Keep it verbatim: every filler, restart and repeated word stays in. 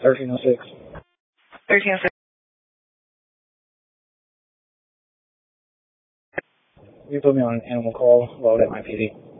thirteen oh six. thirteen oh six. You put me on an animal call load at my P D.